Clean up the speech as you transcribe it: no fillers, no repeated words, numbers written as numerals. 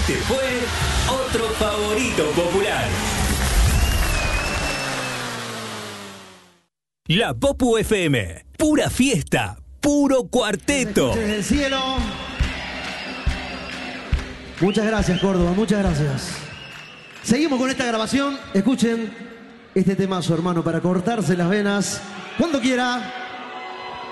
Este fue otro favorito popular. La Popu FM, pura fiesta, puro cuarteto. Desde el cielo. Muchas gracias, Córdoba, muchas gracias. Seguimos con esta grabación. Escuchen este temazo, hermano, para cortarse las venas cuando quiera.